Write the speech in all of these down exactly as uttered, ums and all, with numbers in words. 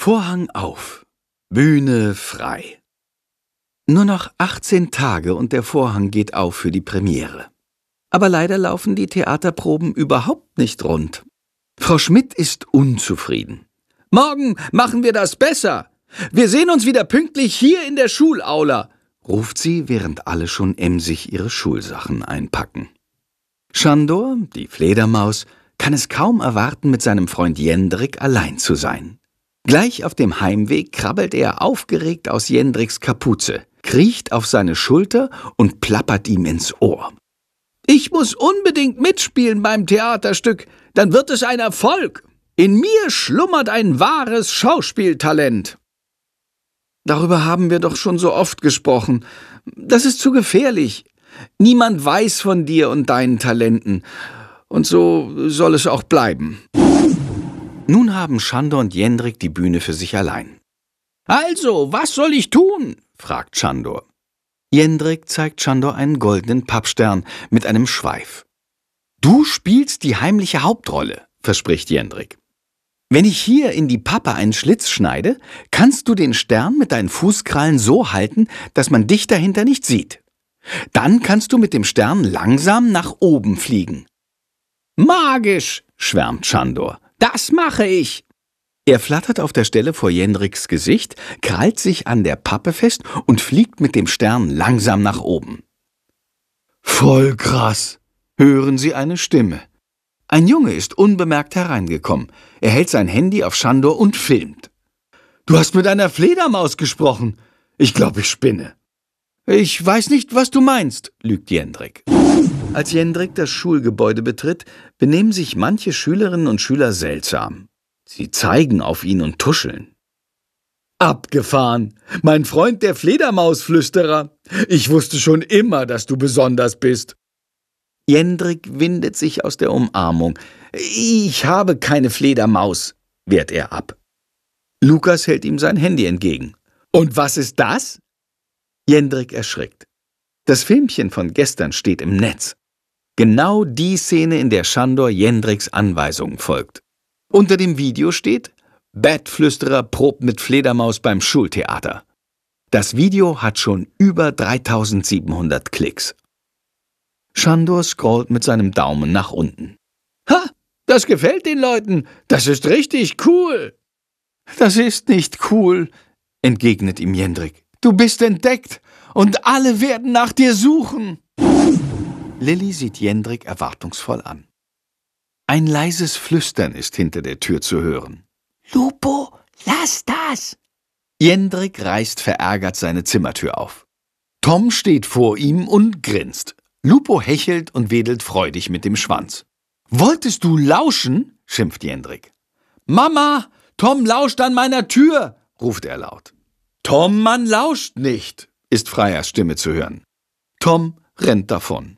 Vorhang auf. Bühne frei. Nur noch achtzehn Tage und der Vorhang geht auf für die Premiere. Aber leider laufen die Theaterproben überhaupt nicht rund. Frau Schmidt ist unzufrieden. »Morgen machen wir das besser. Wir sehen uns wieder pünktlich hier in der Schulaula«, ruft sie, während alle schon emsig ihre Schulsachen einpacken. Sándor, die Fledermaus, kann es kaum erwarten, mit seinem Freund Jendrik allein zu sein. Gleich auf dem Heimweg krabbelt er aufgeregt aus Jendriks Kapuze, kriecht auf seine Schulter und plappert ihm ins Ohr. »Ich muss unbedingt mitspielen beim Theaterstück, dann wird es ein Erfolg. In mir schlummert ein wahres Schauspieltalent.« »Darüber haben wir doch schon so oft gesprochen. Das ist zu gefährlich. Niemand weiß von dir und deinen Talenten. Und so soll es auch bleiben.« Nun haben Sándor und Jendrik die Bühne für sich allein. »Also, was soll ich tun?« fragt Sándor. Jendrik zeigt Sándor einen goldenen Pappstern mit einem Schweif. »Du spielst die heimliche Hauptrolle«, verspricht Jendrik. »Wenn ich hier in die Pappe einen Schlitz schneide, kannst du den Stern mit deinen Fußkrallen so halten, dass man dich dahinter nicht sieht. Dann kannst du mit dem Stern langsam nach oben fliegen.« »Magisch«, schwärmt Sándor. »Das mache ich.« Er flattert auf der Stelle vor Jendriks Gesicht, krallt sich an der Pappe fest und fliegt mit dem Stern langsam nach oben. »Voll krass«, hören sie eine Stimme. Ein Junge ist unbemerkt hereingekommen. Er hält sein Handy auf Sándor und filmt. »Du hast mit einer Fledermaus gesprochen. Ich glaube, ich spinne.« »Ich weiß nicht, was du meinst«, lügt Jendrik. Als Jendrik das Schulgebäude betritt, benehmen sich manche Schülerinnen und Schüler seltsam. Sie zeigen auf ihn und tuscheln. »Abgefahren! Mein Freund der Fledermausflüsterer! Ich wusste schon immer, dass du besonders bist!« Jendrik windet sich aus der Umarmung. »Ich habe keine Fledermaus«, wehrt er ab. Lukas hält ihm sein Handy entgegen. »Und was ist das?« Jendrik erschrickt. Das Filmchen von gestern steht im Netz. Genau die Szene, in der Sándor Jendriks Anweisungen folgt. Unter dem Video steht: »Bettflüsterer probt mit Fledermaus beim Schultheater.« Das Video hat schon über dreitausendsiebenhundert Klicks. Sándor scrollt mit seinem Daumen nach unten. »Ha, das gefällt den Leuten. Das ist richtig cool.« »Das ist nicht cool«, entgegnet ihm Jendrik. »Du bist entdeckt und alle werden nach dir suchen.« Lilli sieht Jendrik erwartungsvoll an. Ein leises Flüstern ist hinter der Tür zu hören. »Lupo, lass das!« Jendrik reißt verärgert seine Zimmertür auf. Tom steht vor ihm und grinst. Lupo hechelt und wedelt freudig mit dem Schwanz. »Wolltest du lauschen?«, schimpft Jendrik. »Mama, Tom lauscht an meiner Tür«, ruft er laut. »Tom, man lauscht nicht«, ist Freiers Stimme zu hören. Tom rennt davon.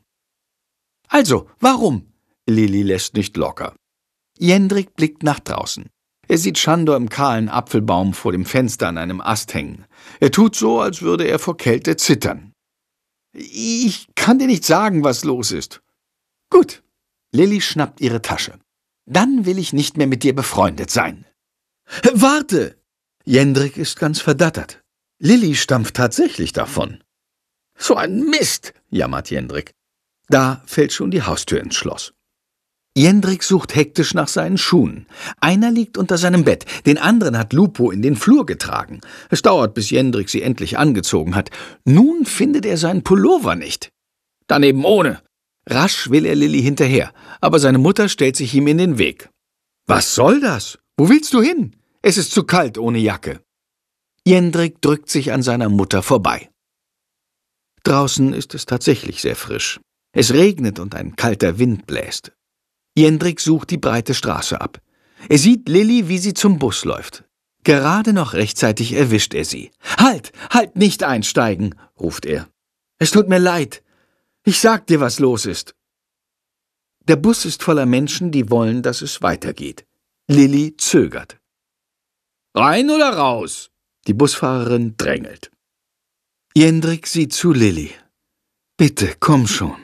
»Also, warum?«, Lilli lässt nicht locker. Jendrik blickt nach draußen. Er sieht Sándor im kahlen Apfelbaum vor dem Fenster an einem Ast hängen. Er tut so, als würde er vor Kälte zittern. »Ich kann dir nicht sagen, was los ist.« »Gut.« Lilli schnappt ihre Tasche. »Dann will ich nicht mehr mit dir befreundet sein.« »Warte!« Jendrik ist ganz verdattert. Lilli stampft tatsächlich davon. »So ein Mist«, jammert Jendrik. Da fällt schon die Haustür ins Schloss. Jendrik sucht hektisch nach seinen Schuhen. Einer liegt unter seinem Bett, den anderen hat Lupo in den Flur getragen. Es dauert, bis Jendrik sie endlich angezogen hat. Nun findet er seinen Pullover nicht. »Daneben ohne!« Rasch will er Lilli hinterher, aber seine Mutter stellt sich ihm in den Weg. »Was soll das? Wo willst du hin? Es ist zu kalt ohne Jacke.« Jendrik drückt sich an seiner Mutter vorbei. Draußen ist es tatsächlich sehr frisch. Es regnet und ein kalter Wind bläst. Jendrik sucht die breite Straße ab. Er sieht Lilli, wie sie zum Bus läuft. Gerade noch rechtzeitig erwischt er sie. »Halt, halt, nicht einsteigen«, ruft er. »Es tut mir leid. Ich sag dir, was los ist.« Der Bus ist voller Menschen, die wollen, dass es weitergeht. Lilli zögert. »Rein oder raus?« Die Busfahrerin drängelt. Jendrik sieht zu Lilli. »Bitte, komm schon.«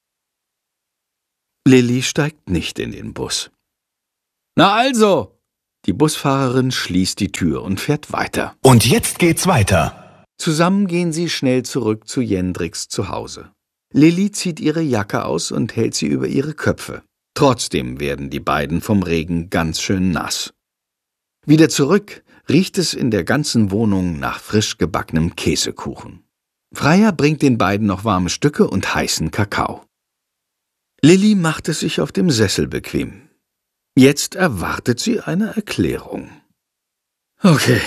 Lilli steigt nicht in den Bus. »Na also«, Die Busfahrerin schließt die Tür und fährt weiter. Und jetzt geht's weiter. Zusammen gehen sie schnell zurück zu Jendriks Zuhause. Lilli zieht ihre Jacke aus und hält sie über ihre Köpfe. Trotzdem werden die beiden vom Regen ganz schön nass. Wieder zurück riecht es in der ganzen Wohnung nach frisch gebackenem Käsekuchen. Freya bringt den beiden noch warme Stücke und heißen Kakao. Lilli macht es sich auf dem Sessel bequem. Jetzt erwartet sie eine Erklärung. Okay.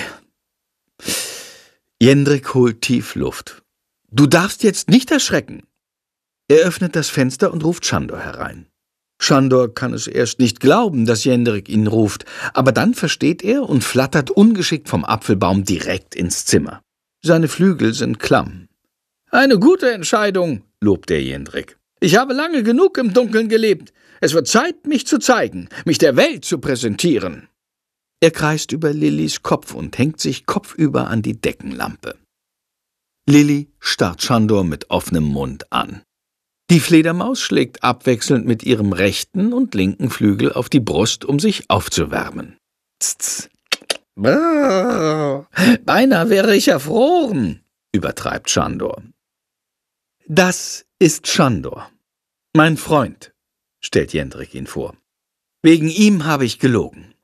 Jendrik holt tief Luft. Du darfst jetzt nicht erschrecken. Er öffnet das Fenster und ruft Sándor herein. Sándor kann es erst nicht glauben, dass Jendrik ihn ruft, aber dann versteht er und flattert ungeschickt vom Apfelbaum direkt ins Zimmer. Seine Flügel sind klamm. »Eine gute Entscheidung«, lobt er Jendrik. »Ich habe lange genug im Dunkeln gelebt. Es wird Zeit, mich zu zeigen, mich der Welt zu präsentieren.« Er kreist über Lillis Kopf und hängt sich kopfüber an die Deckenlampe. Lilli starrt Sándor mit offenem Mund an. Die Fledermaus schlägt abwechselnd mit ihrem rechten und linken Flügel auf die Brust, um sich aufzuwärmen. Tz, Brrr, beinahe wäre ich erfroren, übertreibt Sándor. Das ist Sándor, mein Freund, stellt Jendrik ihn vor. Wegen ihm habe ich gelogen.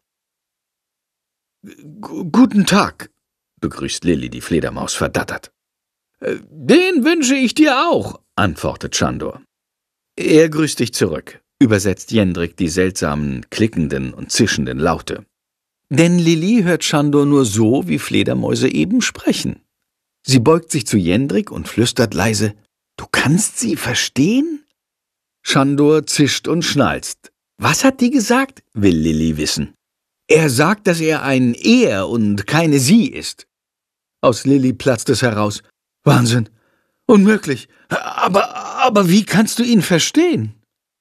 G- Guten Tag, begrüßt Lilli die Fledermaus verdattert. Den wünsche ich dir auch, antwortet Sándor. Er grüßt dich zurück, übersetzt Jendrik die seltsamen, klickenden und zischenden Laute. Denn Lilli hört Sándor nur so, wie Fledermäuse eben sprechen. Sie beugt sich zu Jendrik und flüstert leise, »Du kannst sie verstehen?« Sándor zischt und schnalzt. »Was hat die gesagt?« will Lilli wissen. »Er sagt, dass er ein Er und keine Sie ist.« Aus Lilli platzt es heraus. »Wahnsinn! Unmöglich! Aber, aber wie kannst du ihn verstehen?«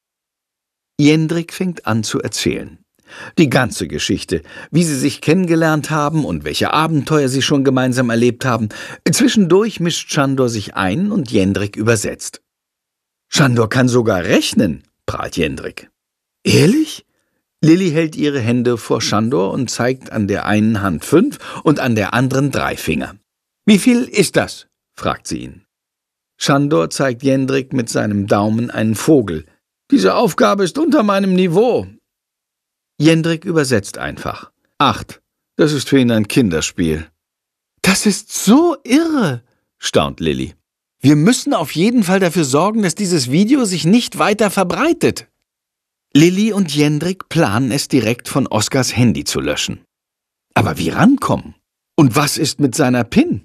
Jendrik fängt an zu erzählen. Die ganze Geschichte, wie sie sich kennengelernt haben und welche Abenteuer sie schon gemeinsam erlebt haben. Zwischendurch mischt Sándor sich ein und Jendrik übersetzt. »Sándor kann sogar rechnen«, prahlt Jendrik. »Ehrlich?« Lilli hält ihre Hände vor Sándor und zeigt an der einen Hand fünf und an der anderen drei Finger. »Wie viel ist das?« fragt sie ihn. Sándor zeigt Jendrik mit seinem Daumen einen Vogel. »Diese Aufgabe ist unter meinem Niveau.« Jendrik übersetzt einfach. »Acht, das ist für ihn ein Kinderspiel.« »Das ist so irre«, staunt Lilli. »Wir müssen auf jeden Fall dafür sorgen, dass dieses Video sich nicht weiter verbreitet.« Lilli und Jendrik planen es direkt von Oskars Handy zu löschen. Aber wie rankommen? Und was ist mit seiner PIN?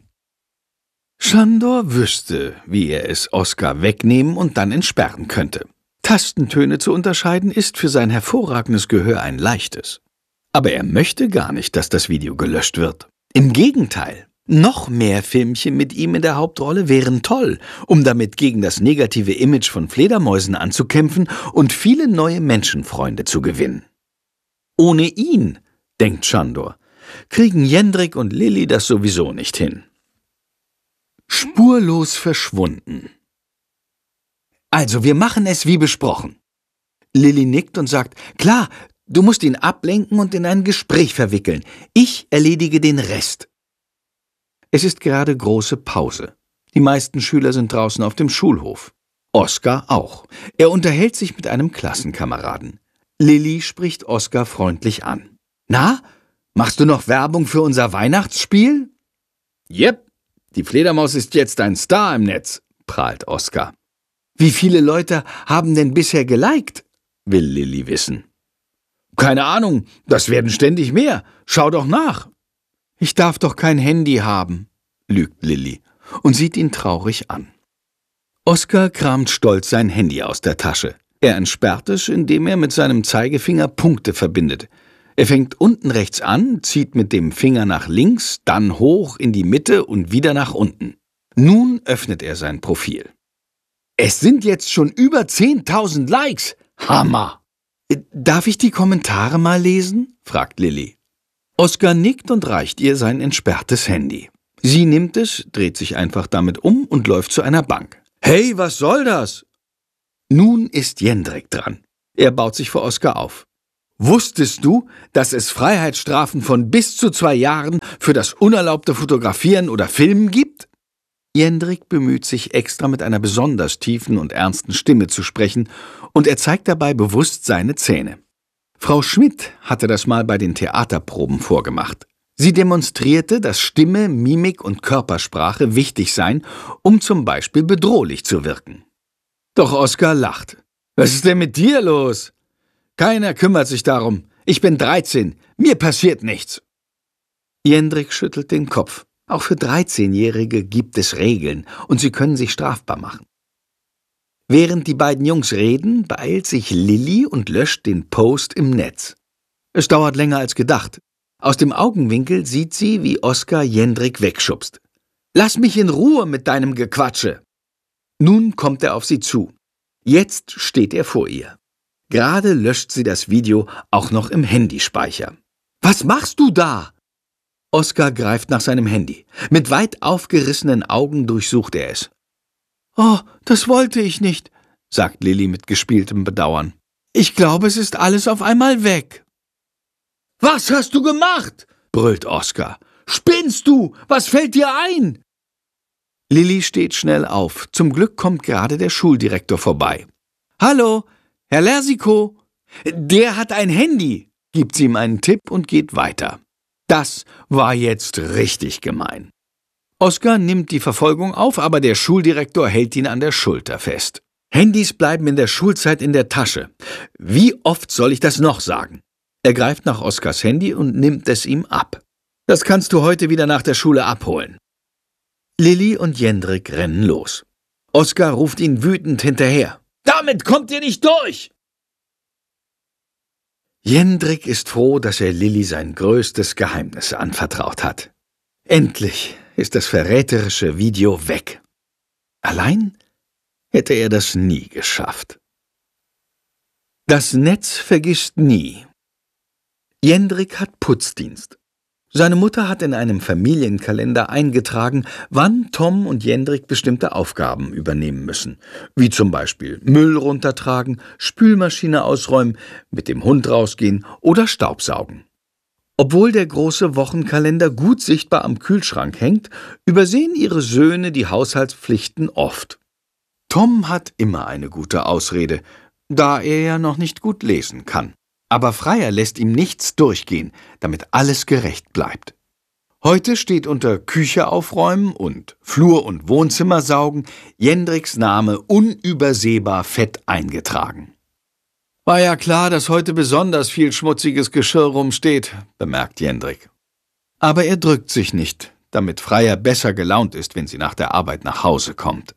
Sándor wüsste, wie er es Oskar wegnehmen und dann entsperren könnte. Tastentöne zu unterscheiden ist für sein hervorragendes Gehör ein leichtes. Aber er möchte gar nicht, dass das Video gelöscht wird. Im Gegenteil, noch mehr Filmchen mit ihm in der Hauptrolle wären toll, um damit gegen das negative Image von Fledermäusen anzukämpfen und viele neue Menschenfreunde zu gewinnen. Ohne ihn, denkt Sándor, kriegen Jendrik und Lilli das sowieso nicht hin. Spurlos verschwunden. Also, wir machen es wie besprochen. Lilli nickt und sagt, klar, du musst ihn ablenken und in ein Gespräch verwickeln. Ich erledige den Rest. Es ist gerade große Pause. Die meisten Schüler sind draußen auf dem Schulhof. Oskar auch. Er unterhält sich mit einem Klassenkameraden. Lilli spricht Oskar freundlich an. Na, machst du noch Werbung für unser Weihnachtsspiel? Jep, die Fledermaus ist jetzt ein Star im Netz, prahlt Oskar. Wie viele Leute haben denn bisher geliked? Will Lilli wissen. Keine Ahnung, das werden ständig mehr. Schau doch nach. Ich darf doch kein Handy haben, lügt Lilli und sieht ihn traurig an. Oskar kramt stolz sein Handy aus der Tasche. Er entsperrt es, indem er mit seinem Zeigefinger Punkte verbindet. Er fängt unten rechts an, zieht mit dem Finger nach links, dann hoch in die Mitte und wieder nach unten. Nun öffnet er sein Profil. Es sind jetzt schon über zehntausend Likes. Hammer! Darf ich die Kommentare mal lesen? Fragt Lilli. Oskar nickt und reicht ihr sein entsperrtes Handy. Sie nimmt es, dreht sich einfach damit um und läuft zu einer Bank. Hey, was soll das? Nun ist Jendrik dran. Er baut sich vor Oskar auf. Wusstest du, dass es Freiheitsstrafen von bis zu zwei Jahren für das unerlaubte Fotografieren oder Filmen gibt? Jendrik bemüht sich extra mit einer besonders tiefen und ernsten Stimme zu sprechen, und er zeigt dabei bewusst seine Zähne. Frau Schmidt hatte das mal bei den Theaterproben vorgemacht. Sie demonstrierte, dass Stimme, Mimik und Körpersprache wichtig seien, um zum Beispiel bedrohlich zu wirken. Doch Oskar lacht. Was ist denn mit dir los? Keiner kümmert sich darum. Ich bin dreizehn. Mir passiert nichts. Jendrik schüttelt den Kopf. Auch für dreizehnjährige gibt es Regeln, und sie können sich strafbar machen. Während die beiden Jungs reden, beeilt sich Lilly und löscht den Post im Netz. Es dauert länger als gedacht. Aus dem Augenwinkel sieht sie, wie Oskar Jendrik wegschubst. »Lass mich in Ruhe mit deinem Gequatsche!« Nun kommt er auf sie zu. Jetzt steht er vor ihr. Gerade löscht sie das Video auch noch im Handyspeicher. »Was machst du da?« Oskar greift nach seinem Handy. Mit weit aufgerissenen Augen durchsucht er es. »Oh, das wollte ich nicht«, sagt Lilly mit gespieltem Bedauern. »Ich glaube, es ist alles auf einmal weg.« »Was hast du gemacht?«, brüllt Oskar. »Spinnst du? Was fällt dir ein?« Lilly steht schnell auf. Zum Glück kommt gerade der Schuldirektor vorbei. »Hallo, Herr Lersikow.« »Der hat ein Handy«, gibt sie ihm einen Tipp und geht weiter. Das war jetzt richtig gemein. Oskar nimmt die Verfolgung auf, aber der Schuldirektor hält ihn an der Schulter fest. Handys bleiben in der Schulzeit in der Tasche. Wie oft soll ich das noch sagen? Er greift nach Oskars Handy und nimmt es ihm ab. Das kannst du heute wieder nach der Schule abholen. Lilly und Jendrik rennen los. Oskar ruft ihn wütend hinterher. Damit kommt ihr nicht durch! Jendrik ist froh, dass er Lilly sein größtes Geheimnis anvertraut hat. Endlich ist das verräterische Video weg. Allein hätte er das nie geschafft. Das Netz vergisst nie. Jendrik hat Putzdienst. Seine Mutter hat in einem Familienkalender eingetragen, wann Tom und Jendrik bestimmte Aufgaben übernehmen müssen, wie zum Beispiel Müll runtertragen, Spülmaschine ausräumen, mit dem Hund rausgehen oder Staubsaugen. Obwohl der große Wochenkalender gut sichtbar am Kühlschrank hängt, übersehen ihre Söhne die Haushaltspflichten oft. Tom hat immer eine gute Ausrede, da er ja noch nicht gut lesen kann. Aber Freier lässt ihm nichts durchgehen, damit alles gerecht bleibt. Heute steht unter Küche aufräumen und Flur und Wohnzimmer saugen Jendriks Name unübersehbar fett eingetragen. War ja klar, dass heute besonders viel schmutziges Geschirr rumsteht, bemerkt Jendrik. Aber er drückt sich nicht, damit Freier besser gelaunt ist, wenn sie nach der Arbeit nach Hause kommt.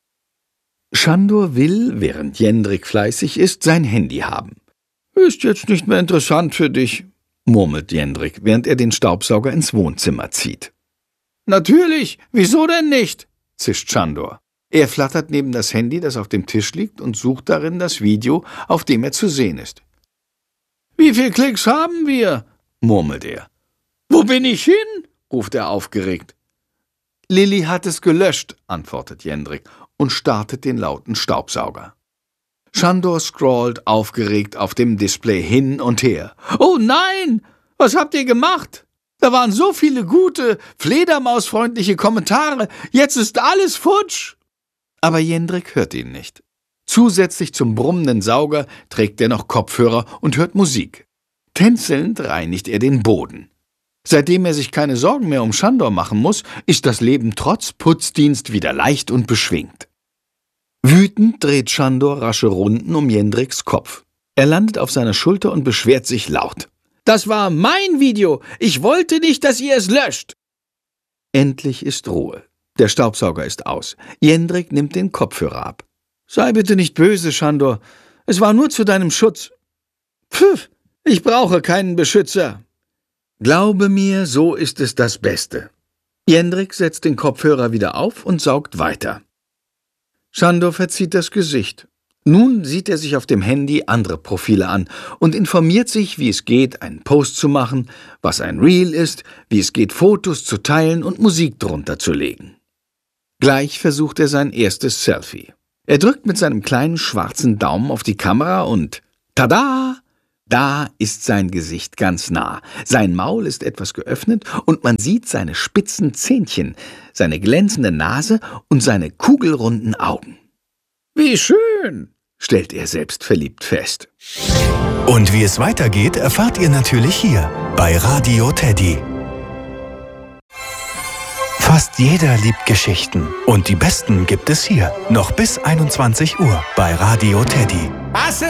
Schandor will, während Jendrik fleißig ist, sein Handy haben. »Ist jetzt nicht mehr interessant für dich«, murmelt Jendrik, während er den Staubsauger ins Wohnzimmer zieht. »Natürlich, wieso denn nicht?«, zischt Schandor. Er flattert neben das Handy, das auf dem Tisch liegt, und sucht darin das Video, auf dem er zu sehen ist. »Wie viel Klicks haben wir?«, murmelt er. »Wo bin ich hin?«, ruft er aufgeregt. »Lilly hat es gelöscht«, antwortet Jendrik und startet den lauten Staubsauger. Schandor scrollt aufgeregt auf dem Display hin und her. »Oh nein! Was habt ihr gemacht? Da waren so viele gute, fledermausfreundliche Kommentare. Jetzt ist alles futsch!« Aber Jendrik hört ihn nicht. Zusätzlich zum brummenden Sauger trägt er noch Kopfhörer und hört Musik. Tänzelnd reinigt er den Boden. Seitdem er sich keine Sorgen mehr um Schandor machen muss, ist das Leben trotz Putzdienst wieder leicht und beschwingt. Wütend dreht Schandor rasche Runden um Jendriks Kopf. Er landet auf seiner Schulter und beschwert sich laut. »Das war mein Video! Ich wollte nicht, dass ihr es löscht!« Endlich ist Ruhe. Der Staubsauger ist aus. Jendrik nimmt den Kopfhörer ab. »Sei bitte nicht böse, Schandor. Es war nur zu deinem Schutz.« »Pfiff, ich brauche keinen Beschützer.« »Glaube mir, so ist es das Beste.« Jendrik setzt den Kopfhörer wieder auf und saugt weiter. Schandor verzieht das Gesicht. Nun sieht er sich auf dem Handy andere Profile an und informiert sich, wie es geht, einen Post zu machen, was ein Reel ist, wie es geht, Fotos zu teilen und Musik drunter zu legen. Gleich versucht er sein erstes Selfie. Er drückt mit seinem kleinen schwarzen Daumen auf die Kamera und tada! Da ist sein Gesicht ganz nah. Sein Maul ist etwas geöffnet und man sieht seine spitzen Zähnchen, seine glänzende Nase und seine kugelrunden Augen. »Wie schön«, stellt er selbstverliebt fest. Und wie es weitergeht, erfahrt ihr natürlich hier bei Radio Teddy. Fast jeder liebt Geschichten und die besten gibt es hier. Noch bis einundzwanzig Uhr bei Radio Teddy. Passe